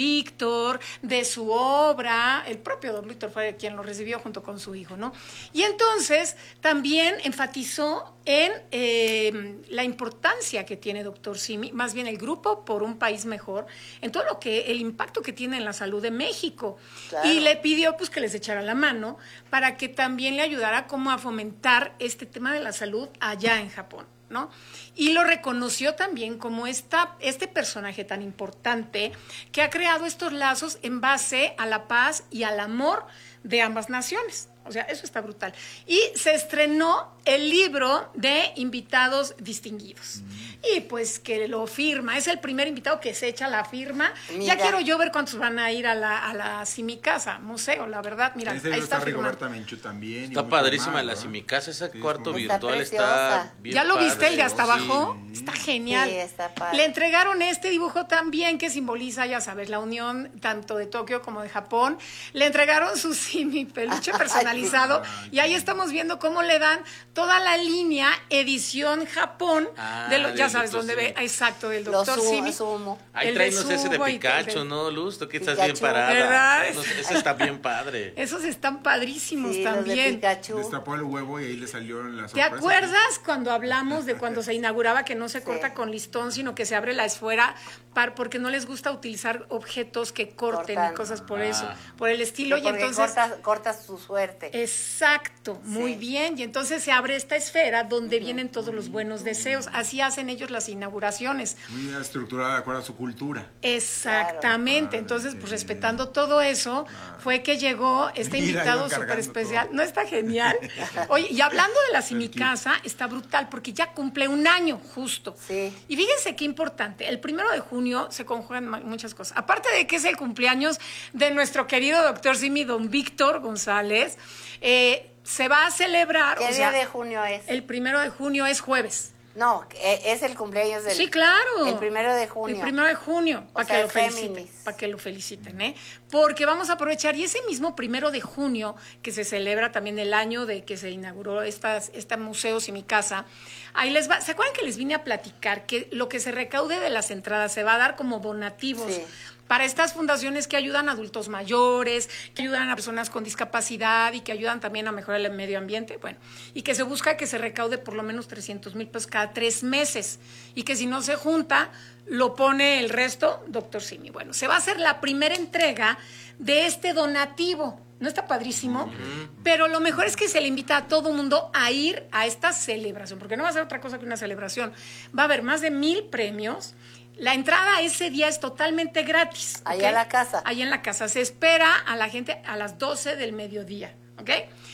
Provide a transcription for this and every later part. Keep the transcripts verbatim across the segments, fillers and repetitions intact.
Víctor, de su obra, el propio don Víctor fue quien lo recibió junto con su hijo, ¿no? Y entonces también enfatizó en eh, la importancia que tiene doctor Simi, más bien el Grupo por un País Mejor, en todo lo que, el impacto que tiene en la salud de México. Claro. Y le pidió pues que les echara la mano para que también le ayudara como a fomentar este tema de la salud allá en Japón, ¿no? Y lo reconoció también como esta, este personaje tan importante que ha creado estos lazos en base a la paz y al amor de ambas naciones. O sea, eso está brutal. Y se estrenó el libro de invitados distinguidos. Mm. Y pues que lo firma. Es el primer invitado que se echa la firma. Mira. Ya quiero yo ver cuántos van a ir a la, a la Simicasa museo, la verdad. Mira, ahí está, está Rigoberta Menchú también. Está padrísima más, la Simicasa. Ese sí, cuarto virtual está, está bien. ¿Ya lo padre, viste el de hasta sí. abajo? Está genial. Sí, está padre. Le entregaron este dibujo también que simboliza, ya sabes, la unión tanto de Tokio como de Japón. Le entregaron su Simi peluche personalizado. Y ahí estamos viendo cómo le dan toda la línea edición Japón, ah, de lo, ya sabes dónde ve, exacto, del doctor Simi. Ahí tráenos ese de Pikachu, de, ¿no, Luz? Tú que estás bien parada. ¿Verdad? No, ese está bien padre. Esos están padrísimos sí, también. De Destapó el huevo y ahí le salieron las ¿Te acuerdas cuando hablamos de cuando se inauguraba que no se corta sí. con listón, sino que se abre la esfera para, porque no les gusta utilizar objetos que corten Cortan. y cosas por ah. eso, por el estilo? Sí, y entonces cortas, cortas su suerte. Exacto, muy sí. bien. Y entonces se abre esta esfera donde uh-huh. vienen todos los buenos deseos. Así hacen ellos las inauguraciones. Muy estructurada de acuerdo a su cultura. Exactamente. Claro. Entonces, pues respetando todo eso, claro. fue que llegó este Mira, invitado súper especial. Todo. ¿No está genial? Oye, y hablando de la Simicasa, está brutal porque ya cumple un año justo. Sí. Y fíjense qué importante. El primero de junio se conjugan muchas cosas. Aparte de que es el cumpleaños de nuestro querido doctor Simi, don Víctor González, eh, se va a celebrar. ¿Qué o día sea, de junio es? El primero de junio es jueves. No, es el cumpleaños del... Sí, claro. El primero de junio. El primero de junio, para que lo feliciten. Para que lo feliciten, ¿eh? Porque vamos a aprovechar, y ese mismo primero de junio, que se celebra también el año de que se inauguró esta, este museo Simicasa, ahí les va, ¿se acuerdan que les vine a platicar que lo que se recaude de las entradas se va a dar como donativos? Sí. Para estas fundaciones que ayudan a adultos mayores, que ayudan a personas con discapacidad y que ayudan también a mejorar el medio ambiente, bueno, y que se busca que se recaude por lo menos trescientos mil pesos cada tres meses, y que si no se junta, lo pone el resto, doctor Simi. Bueno, se va a hacer la primera entrega de este donativo. ¿No está padrísimo? Uh-huh. Pero lo mejor es que se le invita a todo mundo a ir a esta celebración, porque no va a ser otra cosa que una celebración. Va a haber más de mil premios. La entrada ese día es totalmente gratis. Allá ¿okay? en la casa. Allá en la casa. Se espera a la gente a las doce del mediodía, ¿ok?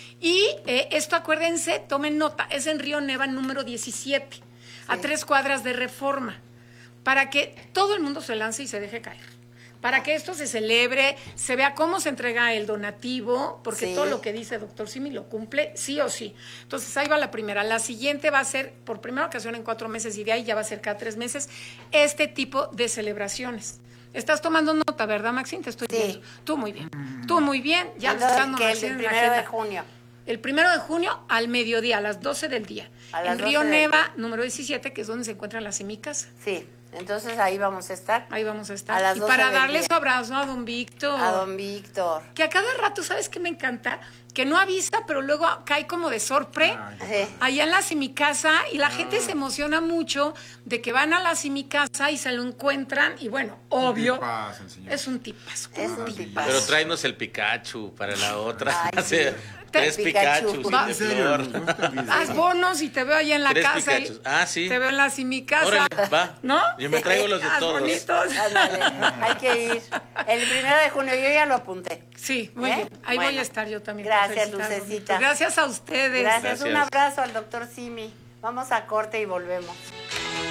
Y eh, esto, acuérdense, tomen nota, es en Río Neva número diecisiete, sí. a tres cuadras de Reforma, para que todo el mundo se lance y se deje caer. Para que esto se celebre, se vea cómo se entrega el donativo, porque sí. todo lo que dice doctor Simi lo cumple sí o sí. Entonces ahí va la primera. La siguiente va a ser por primera ocasión en cuatro meses y de ahí ya va a ser cada tres meses este tipo de celebraciones. Estás tomando nota, ¿verdad, Maxine? Te estoy sí. viendo. Tú muy bien. Tú muy bien. Ya lo están que el primero de junio. El primero de junio al mediodía, a las doce del día. A las en Río de... Neva, número diecisiete, que es donde se encuentra la Simicasa. Sí. Entonces ahí vamos a estar. Ahí vamos a estar. A las y para darle su abrazo a don Víctor. A don Víctor. Que a cada rato, ¿sabes qué me encanta? Que no avisa, pero luego cae como de sorpre. Sí. Allá en la Simicasa, y la ah. gente se emociona mucho de que van a la Simicasa y se lo encuentran. Y bueno, obvio, un tipazo, es un tipazo. Es un tipazo. Pero tráenos el Pikachu para la otra. Ay, sí. Tres Pikachu, Va, de flor. Haz bonos y te veo ahí en la Tres casa. Y, ah, sí. Te veo en la Simicasa. Órale, va. ¿No? Yo me traigo los de Haz todos. Bonitos. Hay que ir. El primero de junio, yo ya lo apunté. Sí, muy ¿Eh? bien. Ahí bueno, voy a estar yo también. Gracias, Lucecita. Gracias a ustedes. Gracias. Gracias. Un abrazo al doctor Simi. Vamos a corte y volvemos.